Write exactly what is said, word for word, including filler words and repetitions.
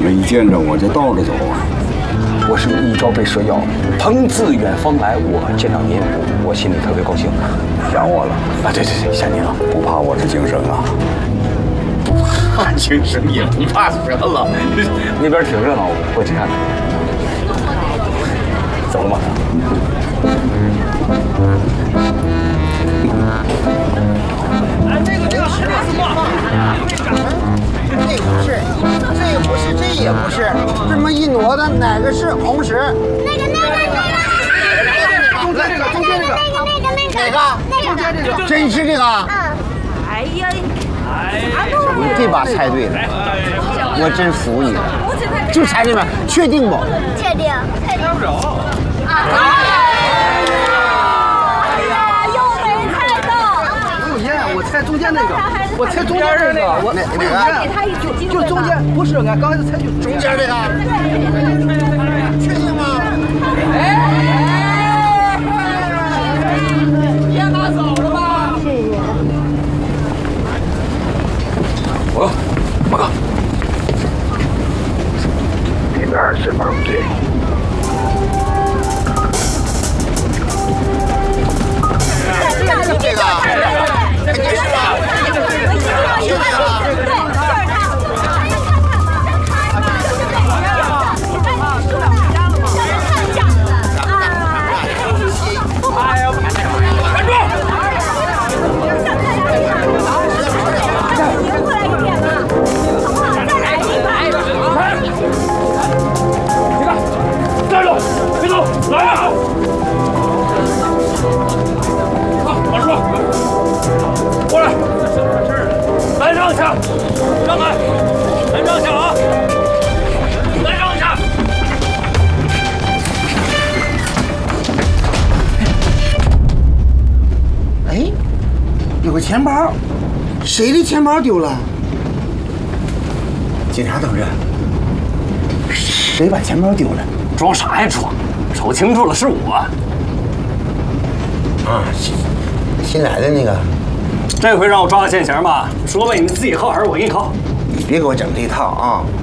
没见着我就倒着走啊！ 我是一朝被蛇咬，朋自远方来，我见到您，我心里特别高兴。 想我了啊？对对对，想您了。 不怕我是精神啊？ 不怕精神，也不怕蛇了。那边挺热闹，我过去看看。走了吗？ 哎，这个这个是什么？这个不是，这个不是，这也不是，这么一挪的，哪个是红石？ 那个那个那个， 中间这个，中间这个， 那个那个哪个？中间这个，真是这个？ 嗯。哎呀， 这把猜对了，我真服你了，就猜这把，确定不？ 确定，确定。不着。 我猜中间那个，我猜中间这个，我哪哪个？就中间，不是，俺刚才猜就中间这个，确定吗？ 哎，别拿走了吧？ 我，报告。 那边是不对。 这个。肯定是吧？就这个。 对，就是他。 哎呀，站住！ 你过来一点嘛，好不好？再来一把。 你看，站住！别动！来呀！好，往说。过来，来让下，让开，来让下啊！来让下。 哎，有个钱包，谁的钱包丢了？警察同志，谁把钱包丢了？ 装啥呀装？瞅清楚了，是我。 啊，新新来的那个。 这回让我抓个现行吧，说吧，你自己靠还是我给你靠？ 你别给我整这一套啊！